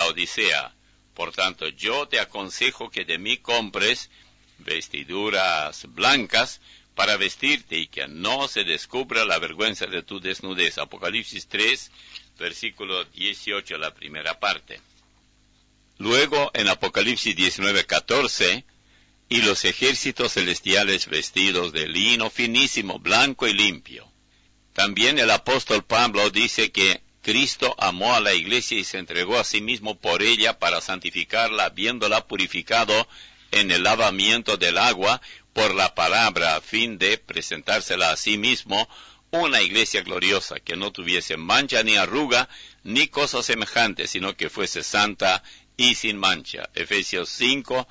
Odisea. Por tanto, yo te aconsejo que de mí compres vestiduras blancas para vestirte y que no se descubra la vergüenza de tu desnudez. Apocalipsis 3, versículo 18, la primera parte. Luego, en Apocalipsis 19, 14, y los ejércitos celestiales vestidos de lino finísimo, blanco y limpio. También el apóstol Pablo dice que Cristo amó a la iglesia y se entregó a sí mismo por ella para santificarla, habiéndola purificado en el lavamiento del agua por la palabra, a fin de presentársela a sí mismo una iglesia gloriosa, que no tuviese mancha ni arruga, ni cosa semejante, sino que fuese santa y sin mancha. Efesios 5,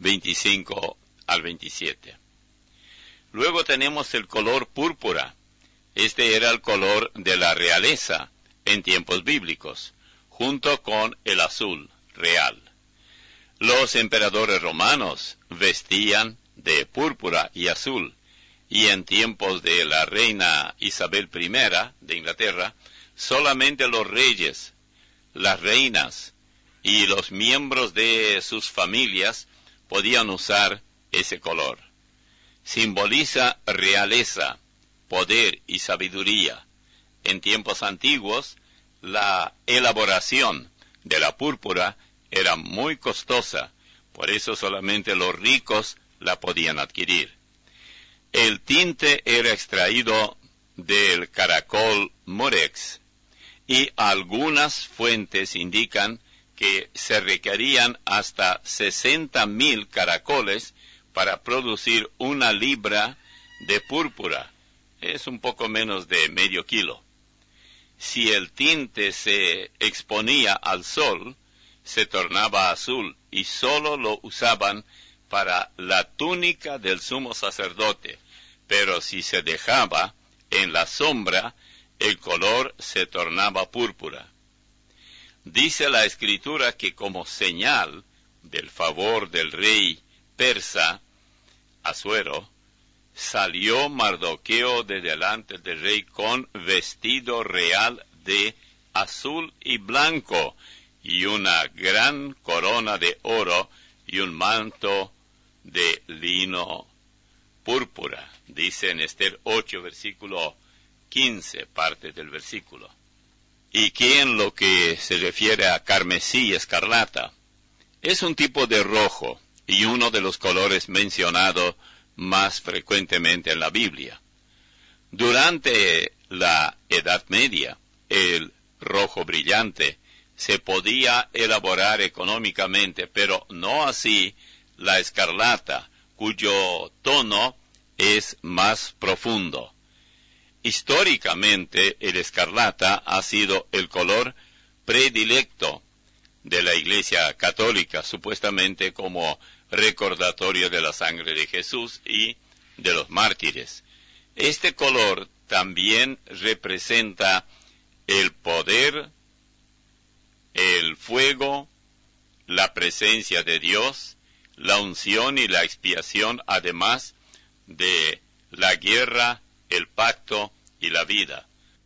25 al 27. Luego tenemos el color púrpura. Este era el color de la realeza en tiempos bíblicos, junto con el azul real. Los emperadores romanos vestían de púrpura y azul, y en tiempos de la reina Isabel I de Inglaterra, solamente los reyes, las reinas y los miembros de sus familias podían usar ese color. Simboliza realeza, poder y sabiduría. En tiempos antiguos, la elaboración de la púrpura era muy costosa, por eso solamente los ricos la podían adquirir. El tinte era extraído del caracol murex, y algunas fuentes indican que se requerían hasta 60,000 caracoles para producir 1 libra de púrpura. Es un poco menos de medio kilo. Si el tinte se exponía al sol, se tornaba azul y solo lo usaban para la túnica del sumo sacerdote, pero si se dejaba en la sombra, el color se tornaba púrpura. Dice la Escritura que como señal del favor del rey persa Asuero, salió Mardoqueo de delante del rey con vestido real de azul y blanco, y una gran corona de oro, y un manto de lino púrpura. Dice en Esther 8, versículo 15, parte del versículo. Y que en lo que se refiere a carmesí y escarlata, es un tipo de rojo, y uno de los colores mencionados más frecuentemente en la Biblia. Durante la Edad Media, el rojo brillante se podía elaborar económicamente, pero no así la escarlata, cuyo tono es más profundo. Históricamente, el escarlata ha sido el color predilecto de la Iglesia Católica, supuestamente como recordatorio de la sangre de Jesús y de los mártires. Este color también representa el poder, el fuego, la presencia de Dios, la unción y la expiación, además de la guerra, el pacto y la vida.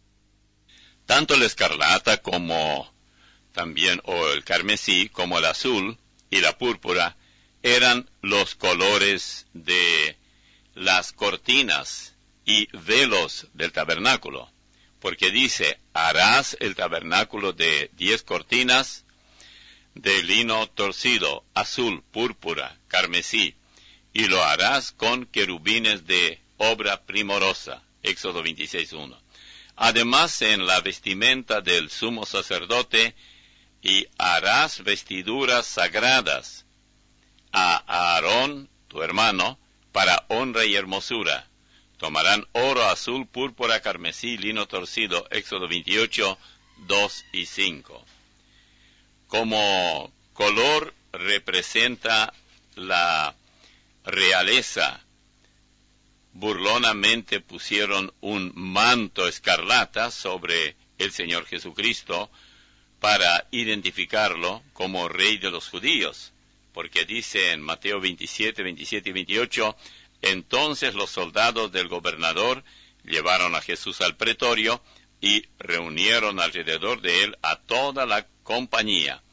Tanto la escarlata como también, o el carmesí, como el azul y la púrpura, eran los colores de las cortinas y velos del tabernáculo, porque dice, harás el tabernáculo de 10 cortinas de lino torcido, azul, púrpura, carmesí, y lo harás con querubines de obra primorosa. Éxodo 26:1. Además, en la vestimenta del sumo sacerdote, y harás vestiduras sagradas a Aarón, tu hermano, para honra y hermosura. Tomarán oro, azul, púrpura, carmesí, lino torcido. Éxodo 28, 2 y 5. Como color representa la realeza, burlonamente pusieron un manto escarlata sobre el Señor Jesucristo para identificarlo como rey de los judíos, porque dice en Mateo 27, 27 y 28, entonces los soldados del gobernador llevaron a Jesús al pretorio y reunieron alrededor de él a toda la compañía.